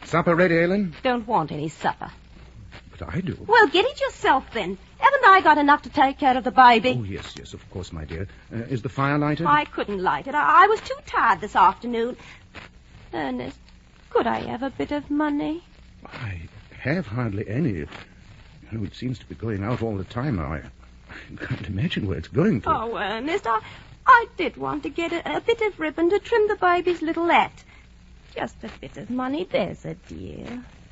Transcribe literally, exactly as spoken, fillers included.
Supper ready, Ellen? Don't want any supper. But I do. Well, get it yourself, then. Haven't I got enough to take care of the baby? Oh, yes, yes, of course, my dear. Uh, is the fire lighted? I couldn't light it. I, I was too tired this afternoon. Ernest, could I have a bit of money? I have hardly any. You know, it seems to be going out all the time now. I, I can't imagine where it's going to. Oh, Ernest, I, I did want to get a, a bit of ribbon to trim the baby's little hat. Just a bit of money, there's a dear.